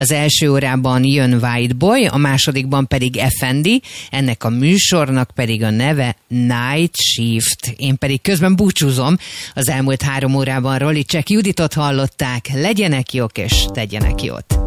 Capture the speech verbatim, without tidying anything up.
Az első órában jön White Boy, a másodikban pedig Effendi, ennek a műsornak pedig a neve Night Shift. Én pedig közben búcsúzom. Az elmúlt három órában Rolly Check Juditot hallották. Legyenek jók és tegyenek jót.